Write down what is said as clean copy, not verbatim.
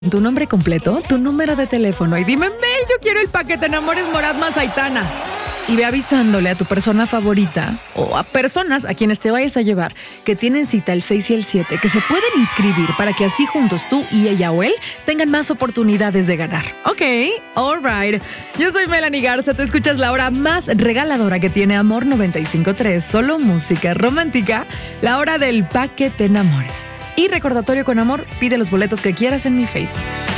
tu nombre completo, tu número de teléfono y dime, Mel, yo quiero el paquete enamores Morat más Aitana. Y ve avisándole a tu persona favorita o a personas a quienes te vayas a llevar que tienen cita el 6 y el 7, que se pueden inscribir para que así juntos tú y ella o él tengan más oportunidades de ganar. Ok, alright. Yo soy Melanie Garza, tú escuchas la hora más regaladora que tiene Amor 95.3, solo música romántica, la hora del paquete enamores. Y recordatorio con amor, pide los boletos que quieras en mi Facebook.